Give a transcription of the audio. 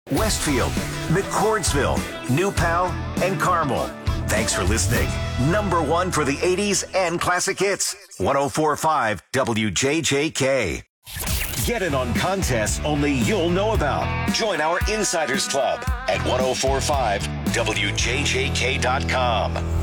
Westfield, McCordsville, New Pal, and Carmel. Thanks for listening. Number one for the 80s and classic hits. 104.5 WJJK. Get in on contests only you'll know about. Join our Insiders Club at 1045WJJK.com.